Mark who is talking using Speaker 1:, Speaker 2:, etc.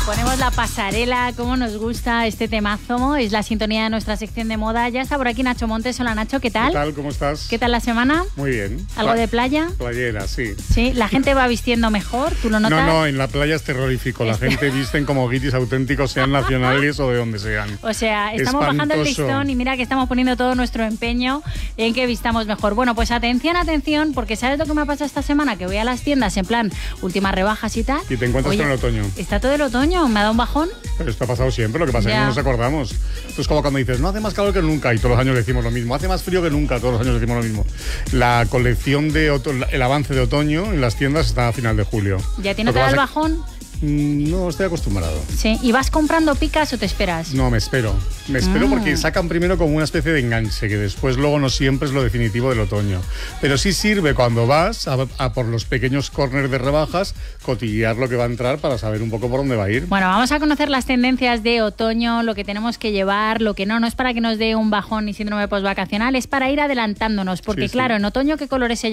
Speaker 1: Ponemos la pasarela, como nos gusta este temazo, es la sintonía de nuestra sección de moda. Ya está por aquí Nacho Montes. Hola Nacho, ¿qué tal?
Speaker 2: ¿Qué tal? ¿Cómo estás?
Speaker 1: ¿Qué tal la semana?
Speaker 2: Muy bien.
Speaker 1: ¿Algo de playa?
Speaker 2: Playera, sí.
Speaker 1: Sí, la gente va vistiendo mejor, ¿tú lo notas?
Speaker 2: No, en la playa es terrorífico. La gente visten como guiris auténticos, sean nacionales o de donde sean.
Speaker 1: O sea, estamos bajando el listón y mira que estamos poniendo todo nuestro empeño en que vistamos mejor. Bueno, pues atención, porque ¿sabes lo que me ha pasado esta semana? Que voy a las tiendas en plan últimas rebajas y tal.
Speaker 2: Y te encuentras con el otoño.
Speaker 1: Está todo el otoño, me ha dado un bajón.
Speaker 2: Pero esto ha pasado siempre, lo que pasa es que no nos acordamos. Esto es como cuando dices, no hace más calor que nunca, y todos los años decimos lo mismo. Hace más frío que nunca, todos los años decimos lo mismo. La colección el avance de otoño en las tiendas está a final de julio.
Speaker 1: ¿Ya tiene todo el bajón?
Speaker 2: No, estoy acostumbrado.
Speaker 1: Sí, ¿y vas comprando picas o te esperas?
Speaker 2: No, me espero porque sacan primero como una especie de enganche, que después luego no siempre es lo definitivo del otoño. Pero sí sirve cuando vas a por los pequeños corners de rebajas, cotillear lo que va a entrar para saber un poco por dónde va a ir.
Speaker 1: Bueno, vamos a conocer las tendencias de otoño, lo que tenemos que llevar, lo que no es para que nos dé un bajón ni síndrome postvacacional, es para ir adelantándonos, porque claro, en otoño, ¿qué colores se